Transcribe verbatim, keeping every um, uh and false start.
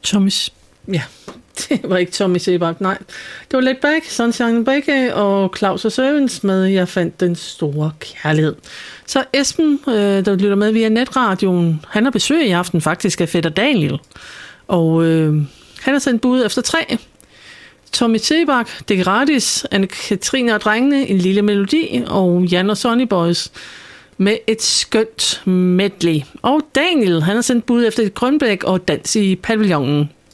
Tommy... Ja, det var ikke Tommy Sebak, nej. Det var Laid Back, Sunshine Bakke og Claus og Servants med Jeg fandt den store kærlighed. Så Esben, øh, der lytter med via netradioen, han har besøg i aften faktisk af fætter Daniel. Og øh, han har sendt bud efter tre. Tommy Sebak, Det er gratis, Anne-Katrine og drengene, En lille melodi, og Jan og Sonny Boys med et skønt medley. Og Daniel, han har sendt bud efter et Grønbæk og Dans i pavillonen.